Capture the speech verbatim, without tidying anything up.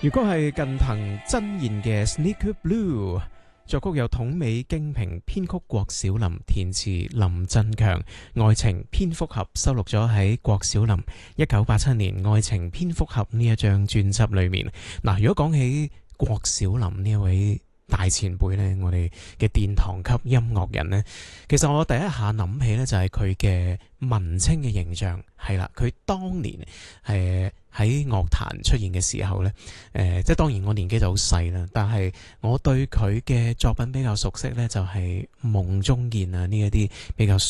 如果係近藤真彥嘅 Sneaker Blue， 作曲有筒美京平，編曲郭小霖，填詞林振強，愛情蝙蝠俠收錄咗喺郭小霖一九八七年愛情蝙蝠俠呢一張專輯裏面。嗱，如果講起郭小霖呢一位大前輩呢，我哋嘅殿堂級音樂人呢，其實我第一下諗起呢，就係佢嘅文青嘅形象。係啦，佢當年係喺樂壇出現嘅時候呢，誒、呃，即係當然我年紀就好細啦，但係我對佢嘅作品比較熟悉呢，就係夢中見啊呢一啲比較